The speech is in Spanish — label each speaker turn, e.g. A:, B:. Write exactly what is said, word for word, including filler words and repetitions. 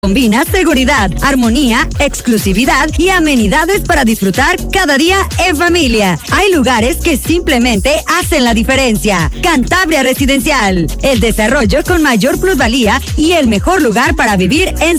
A: Combina seguridad, armonía, exclusividad y amenidades para disfrutar cada día en familia. Hay lugares que simplemente hacen la diferencia. Cantabria Residencial, el desarrollo con mayor plusvalía y el mejor lugar para vivir en